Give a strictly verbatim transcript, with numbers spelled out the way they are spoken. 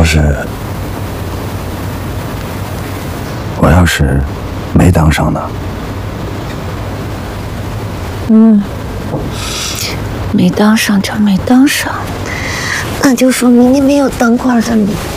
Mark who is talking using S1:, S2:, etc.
S1: 要是我要是没当上呢？
S2: 嗯，没当上就没当上，那就说明你没有当官的命。